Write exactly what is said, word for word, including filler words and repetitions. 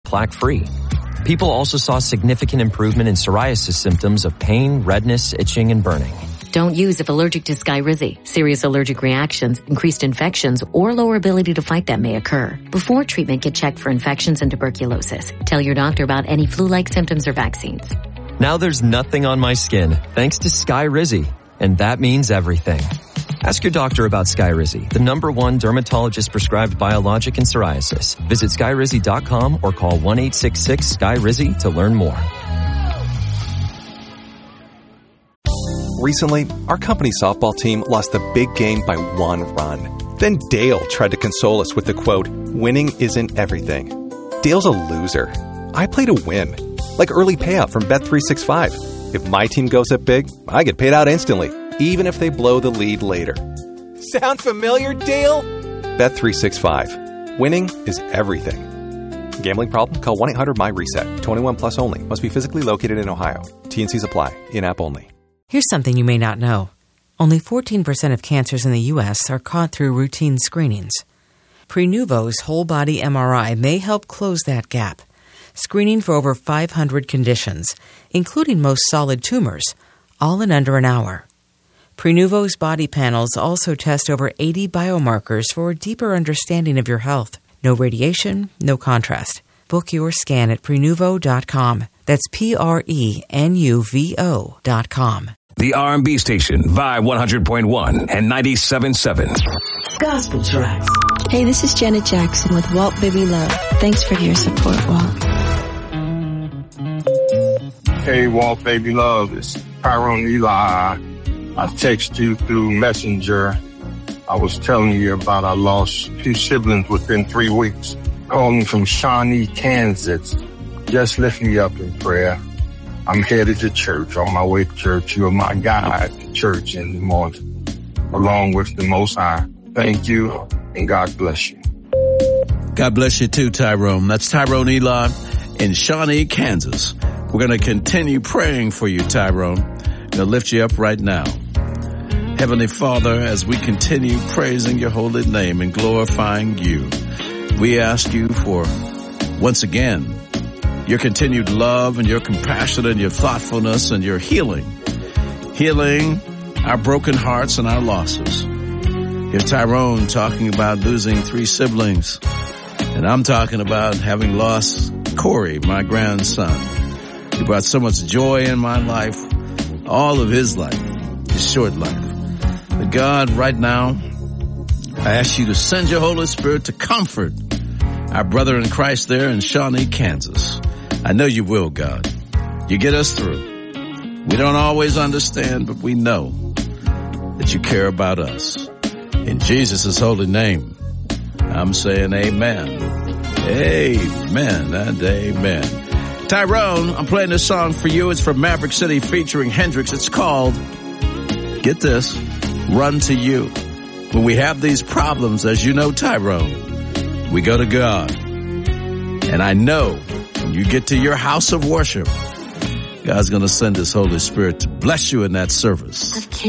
plaque-free. People also saw significant improvement in psoriasis symptoms of pain, redness, itching, and burning. Don't use if allergic to Skyrizi. Serious allergic reactions, increased infections, or lower ability to fight them may occur. Before treatment, get checked for infections and tuberculosis. Tell your doctor about any flu-like symptoms or vaccines. Now there's nothing on my skin, thanks to Skyrizi. And that means everything. Ask your doctor about Skyrizi, the number one dermatologist-prescribed biologic in psoriasis. Visit skyrizi dot com or call one eight six six Sky Rizzi to learn more. Recently, our company softball team lost the big game by one run. Then Dale tried to console us with the quote, "Winning isn't everything." Dale's a loser. I play to win. Like early payout from Bet three sixty-five. If my team goes up big, I get paid out instantly, even if they blow the lead later. Sound familiar, Dale? Bet three sixty-five. Winning is everything. Gambling problem? Call one eight hundred M Y reset. twenty-one plus only. Must be physically located in Ohio. T and Cs apply. In-app only. Here's something you may not know. Only fourteen percent of cancers in the U S are caught through routine screenings. Prenuvo's whole-body M R I may help close that gap, screening for over five hundred conditions, including most solid tumors, all in under an hour. Prenuvo's body panels also test over eighty biomarkers for a deeper understanding of your health. No radiation, no contrast. Book your scan at prenuvo dot com. That's P R E N U V O dot com. The R and B station, Vibe one hundred point one and ninety-seven point seven. Gospel tracks. Hey, this is Janet Jackson with Walt Baby Love. Thanks for your support, Walt. Hey, Walt Baby Love. It's Tyrone Eli. I text you through Messenger. I was telling you about I lost two siblings within three weeks. Calling from Shawnee, Kansas. Just lift me up in prayer. I'm headed to church. On my way to church, you're my guide to church in the morning, along with the Most High. Thank you, and God bless you. God bless you too, Tyrone. That's Tyrone Eli in Shawnee, Kansas. We're going to continue praying for you, Tyrone. Going to lift you up right now. Heavenly Father, as we continue praising your holy name and glorifying you, we ask you for, once again, your continued love and your compassion and your thoughtfulness and your healing. Healing our broken hearts and our losses. Here's Tyrone talking about losing three siblings. And I'm talking about having lost Corey, my grandson. He brought so much joy in my life, all of his life, his short life. But God, right now, I ask you to send your Holy Spirit to comfort our brother in Christ there in Shawnee, Kansas. I know you will, God. You get us through. We don't always understand, but we know that you care about us. In Jesus' holy name, I'm saying amen. Amen and amen. Tyrone, I'm playing this song for you. It's from Maverick City featuring Hendrix. It's called, get this, Run to You. When we have these problems, as you know, Tyrone, we go to God. And I know when you get to your house of worship, God's going to send his Holy Spirit to bless you in that service.